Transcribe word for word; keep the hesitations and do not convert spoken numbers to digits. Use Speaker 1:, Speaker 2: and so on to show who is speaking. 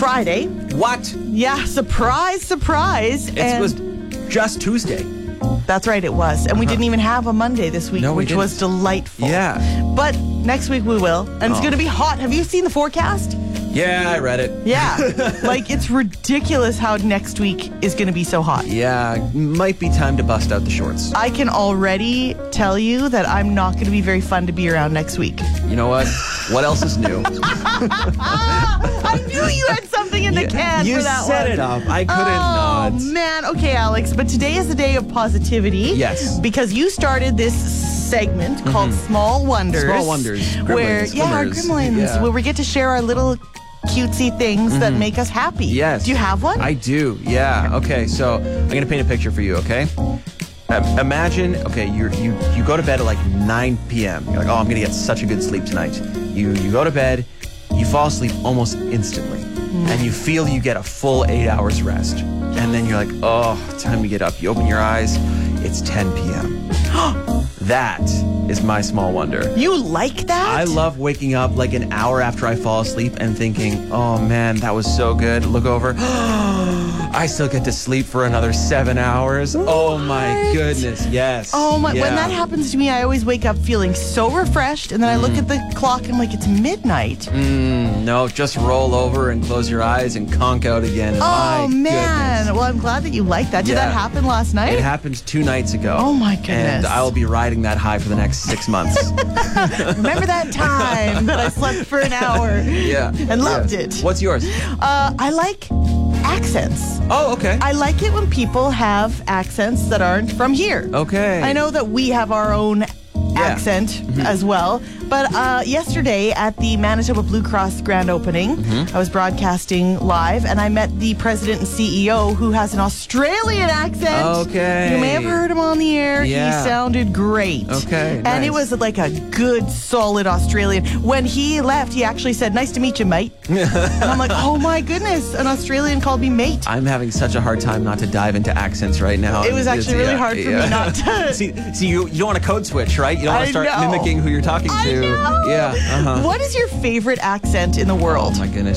Speaker 1: Friday.
Speaker 2: What?
Speaker 1: Yeah, surprise, surprise.
Speaker 2: It
Speaker 1: and
Speaker 2: was just Tuesday.
Speaker 1: That's right, it was. And we didn't even have a Monday this week,
Speaker 2: No, we
Speaker 1: which
Speaker 2: didn't.
Speaker 1: was delightful.
Speaker 2: Yeah.
Speaker 1: But next week we will. And it's
Speaker 2: Oh.
Speaker 1: going to be hot. Have you seen the forecast?
Speaker 2: Yeah, I read it.
Speaker 1: Yeah. Like, it's ridiculous how next week is going to be so hot.
Speaker 2: Yeah, might be time to bust out the shorts.
Speaker 1: I can already tell you that I'm not going to be very fun to be around next week.
Speaker 2: You know what? What else is new?
Speaker 1: I knew you had something in the
Speaker 2: You-
Speaker 1: can
Speaker 2: you
Speaker 1: for that
Speaker 2: set
Speaker 1: one.
Speaker 2: it up. I couldn't
Speaker 1: oh,
Speaker 2: not.
Speaker 1: man. Okay, Alex. But today is the day of positivity.
Speaker 2: Yes.
Speaker 1: Because you started this segment called Small Wonders.
Speaker 2: Small Wonders.
Speaker 1: Where,
Speaker 2: Gremlins,
Speaker 1: yeah, our
Speaker 2: glimmers.
Speaker 1: gremlins.
Speaker 2: Yeah.
Speaker 1: Where we get to share our little cutesy things that make us happy.
Speaker 2: Yes.
Speaker 1: Do you have one?
Speaker 2: I do, yeah. Okay, so I'm going to paint a picture for you, okay? Um, imagine, okay, you're, you you go to bed at like nine p.m. You're like, oh, I'm going to get such a good sleep tonight. You, you go to bed, you fall asleep almost instantly, and you feel you get a full eight hours rest. And then you're like, oh, time to get up. You open your eyes, it's ten p.m. That is my small wonder.
Speaker 1: You like that?
Speaker 2: I love waking up like an hour after I fall asleep and thinking, oh man, that was so good. Look over. I still get to sleep for another seven hours. Oh my
Speaker 1: What?
Speaker 2: goodness, yes.
Speaker 1: Oh my!
Speaker 2: Yeah.
Speaker 1: When that happens to me, I always wake up feeling so refreshed, and then I look at the clock and I'm like, it's midnight.
Speaker 2: Mm, no, just roll over and close your eyes and conk out again.
Speaker 1: Oh
Speaker 2: my
Speaker 1: man!
Speaker 2: goodness.
Speaker 1: Well, I'm glad that you like that. Did
Speaker 2: Yeah.
Speaker 1: that happen last night?
Speaker 2: It happened two nights ago.
Speaker 1: Oh, my goodness.
Speaker 2: And I will be riding that high for the next six months.
Speaker 1: Remember that time that I slept for an hour?
Speaker 2: Yeah.
Speaker 1: And loved
Speaker 2: Yeah.
Speaker 1: it.
Speaker 2: What's yours?
Speaker 1: Uh, I like accents.
Speaker 2: Oh, okay.
Speaker 1: I like it when people have accents that aren't from here.
Speaker 2: Okay.
Speaker 1: I know that we have our own accent
Speaker 2: Mm-hmm.
Speaker 1: as well. But uh, yesterday at the Manitoba Blue Cross grand opening,
Speaker 2: Mm-hmm.
Speaker 1: I was broadcasting live, and I met the president and C E O who has an Australian accent.
Speaker 2: Okay.
Speaker 1: You may have heard him on the air.
Speaker 2: Yeah.
Speaker 1: He sounded great.
Speaker 2: Okay,
Speaker 1: And it
Speaker 2: nice.
Speaker 1: was like a good, solid Australian. When he left, he actually said, "Nice to meet you, mate." And I'm like, oh my goodness, an Australian called me mate.
Speaker 2: I'm having such a hard time not to dive into accents right now.
Speaker 1: It was actually
Speaker 2: It's-
Speaker 1: really
Speaker 2: yeah,
Speaker 1: hard for
Speaker 2: yeah.
Speaker 1: me not to.
Speaker 2: see, see, you you don't want to code switch, right? You don't want
Speaker 1: I
Speaker 2: to start
Speaker 1: know.
Speaker 2: mimicking who you're talking
Speaker 1: I
Speaker 2: to.
Speaker 1: know.
Speaker 2: Yeah. Uh-huh.
Speaker 1: What is your favorite accent in the world?
Speaker 2: Oh my goodness.